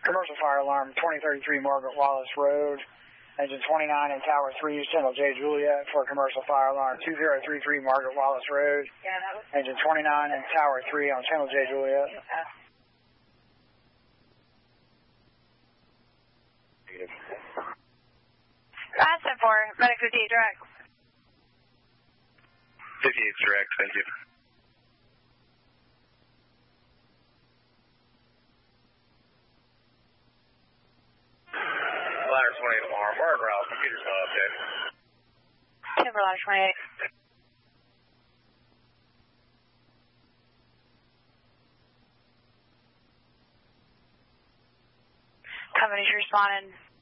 Commercial fire alarm, 2033 Margaret Wallace Road. Engine 29 in Tower 3, Channel J Juliet for commercial fire alarm, 2033 Margaret Wallace Road. Yeah, that was... Engine 29 in Tower 3 on Channel J Juliet. That's 10-4, Medic 58 direct. 58 direct, thank you. Ladder 28 Omaha, Mark Rouse, computers not updated. 10 for ladder 28. Company's responding.